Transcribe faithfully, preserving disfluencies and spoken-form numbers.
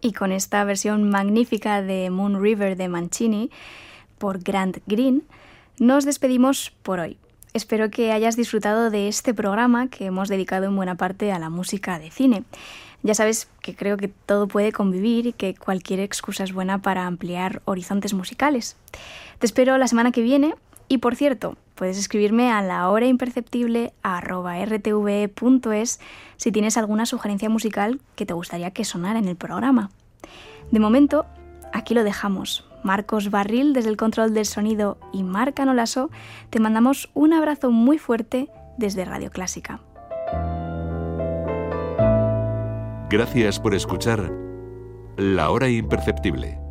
y con esta versión magnífica de Moon River de Mancini por Grant Green, nos despedimos por hoy. Espero que hayas disfrutado de este programa que hemos dedicado en buena parte a la música de cine. Ya sabes que creo que todo puede convivir y que cualquier excusa es buena para ampliar horizontes musicales. Te espero la semana que viene y, por cierto, puedes escribirme a lahoraimperceptible arroba r t v e punto es si tienes alguna sugerencia musical que te gustaría que sonara en el programa. De momento, aquí lo dejamos. Marcos Barril desde el control del sonido y Marc Anolaso, te mandamos un abrazo muy fuerte desde Radio Clásica. Gracias por escuchar La Hora Imperceptible.